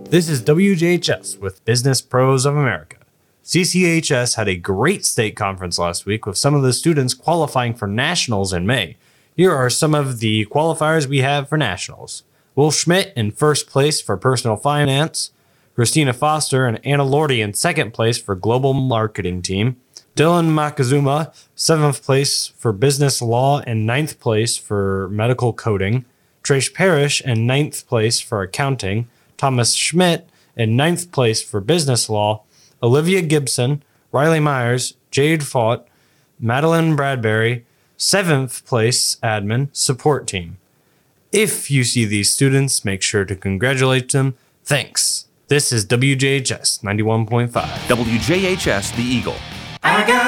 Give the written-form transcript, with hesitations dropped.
This is WJHS with Business Pros of America. CCHS had a great state conference last week with some of the students qualifying for nationals in May. Here are some of the qualifiers we have for nationals. Will Schmidt in first place for personal finance, Christina Foster and Anna Lordy in second place for global marketing team, Dylan Makazuma, 7th place for business law and 9th place for medical coding, Trace Parrish in 9th place for accounting, Thomas Schmidt in 9th place for business law, Olivia Gibson, Riley Myers, Jade Fought, Madeline Bradbury, 7th place admin support team. If you see these students, make sure to congratulate them. Thanks. This is WJHS 91.5. WJHS The Eagle. I got